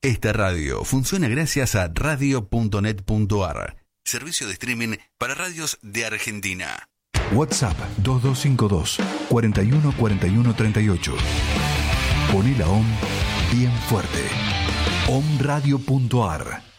Esta radio funciona gracias a radio.net.ar, servicio de streaming para radios de Argentina. WhatsApp 2252 41 41 38. Poné la OM bien fuerte. omradio.ar